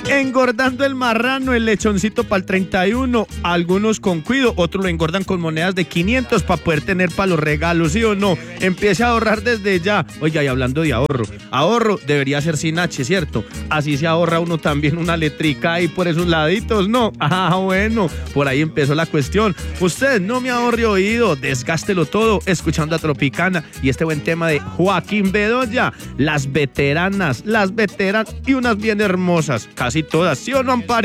Engordando el marrano, el lechoncito para el 31, algunos con cuido, otros lo engordan con monedas de 500 para poder tener para los regalos, ¿sí o no? Empiece a ahorrar desde ya. Oiga, y hablando de ahorro debería ser sin H, ¿cierto? Así se ahorra uno también una letrica ahí por esos laditos, ¿no? Ah, bueno, por ahí empezó la cuestión. Usted no me ahorre oído, desgástelo todo escuchando a Tropicana y este buen tema de Joaquín Bedoya, las veteranas y unas bien hermosas, casi todas, ¿sí o no, Ampari?